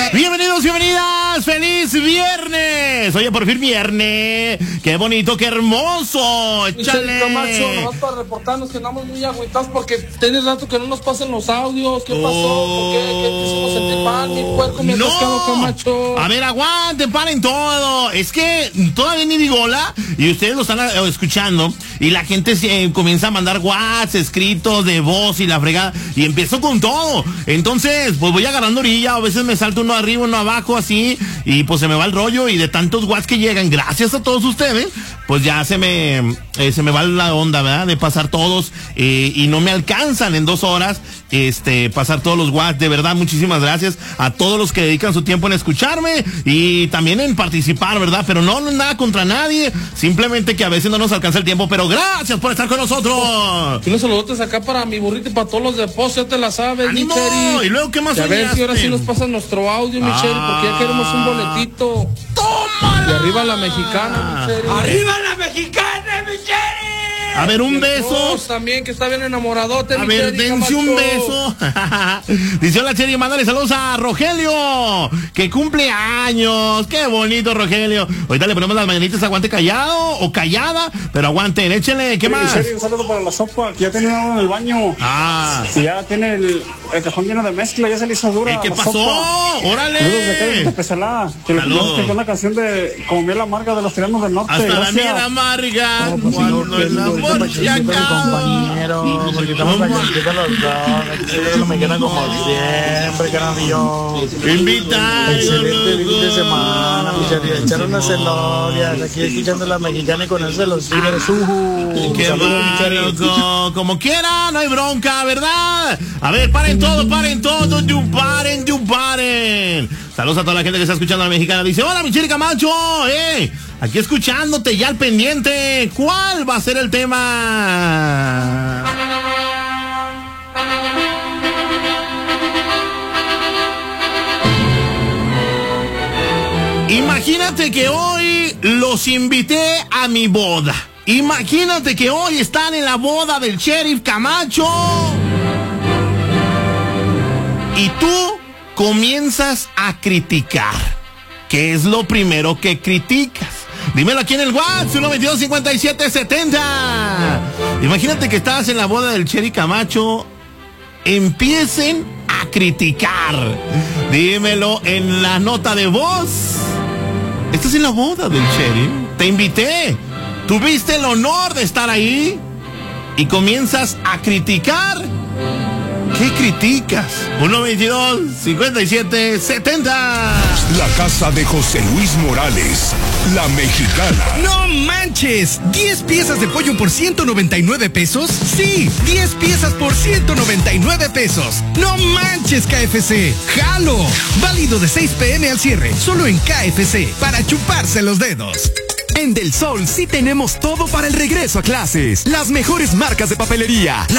Bienvenidos, bienvenidas, feliz viernes. Oye, por fin viernes. Qué bonito, qué hermoso. Échale. Camacho, nomás para reportarnos que andamos muy agüitados porque tiene rato que no nos pasan los audios. ¿Qué pasó? ¿Por qué? ¿Qué hicimos en Tepal? Mi puerco, mi pescado, Camacho. A ver, aguanten, paren todo. Es que todavía ni digo hola y ustedes lo están escuchando y la gente comienza a mandar WhatsApp, escritos de voz y la fregada y empiezo con todo. Entonces, pues voy agarrando orilla, a veces me salto uno arriba, uno abajo, así, y pues se me va el rollo, y de tantos watts que llegan, gracias a todos ustedes, pues ya se me va la onda, ¿verdad? De pasar todos, y no me alcanzan en 2 horas, pasar todos los watts. De verdad, muchísimas gracias a todos los que dedican su tiempo en escucharme, y también en participar, ¿verdad? Pero no nada contra nadie, simplemente que a veces no nos alcanza el tiempo, pero gracias por estar con nosotros. Y unos saludotes acá para mi burrito y para todos los de Post, ya te la sabes, ¡ánimo! Micheri. Y luego, ¿qué más? A ver si ahora sí nos pasan nuestro audio, Michelle, porque ya queremos un boletito. ¡Tómala! Y arriba la mexicana, Michelle. ¡Arriba la mexicana, Michelle! A ver, un beso. También, que está bien enamoradote, A ver, dense un beso. Dice: hola, Cheri, mándale saludos a Rogelio, que cumple años. Qué bonito, Rogelio. Ahorita le ponemos las mañanitas, aguante callado o callada, pero aguanten, échenle. ¿Qué más? Cheri, un saludo para la sopa, que ya tenía agua en el baño. Y ya tiene el cajón lleno de mezcla, ya se le hizo dura. ¿Qué pasó? Sopa. ¡Órale! Saludos de Pesalada, que le pusimos una canción de como miel amarga de los Tiranos del Norte. Hasta gracias. la miel amarga, cuando el amor se acaba. Compañero, porque estamos aquí los dos, me quedan como siempre, canalillo. Invita. Excelente fin de semana, Michelle. Echaron unas celorias, aquí escuchando la mexicana y con eso de los ciberes. Qué loco. Como quiera, no hay bronca, ¿verdad? A ver, paren todo, paren. Saludos a toda la gente que está escuchando a la mexicana. Dice: hola, Michelle Camacho, aquí escuchándote, ya al pendiente. ¿Cuál va a ser el tema? Imagínate que hoy los invité a mi boda. Imagínate que hoy están en la boda del Sheriff Camacho. Y tú comienzas a criticar. ¿Qué es lo primero que criticas? Dímelo aquí en el WhatsApp, 122-5770. Imagínate que estás en la boda del Sheriff Camacho. Empiecen a criticar. Dímelo en la nota de voz. Estás en la boda del Sheriff. Te invité. Tuviste el honor de estar ahí. Y comienzas a criticar. ¿Qué criticas? 122-5770. La casa de José Luis Morales, la mexicana. ¡No manches! ¿10 piezas de pollo por 199 pesos? ¡Sí! 10 piezas por 199 pesos. ¡No manches, KFC! ¡Jalo! Válido de 6 p.m. al cierre, solo en KFC, para chuparse los dedos. En Del Sol sí tenemos todo para el regreso a clases. Las mejores marcas de papelería.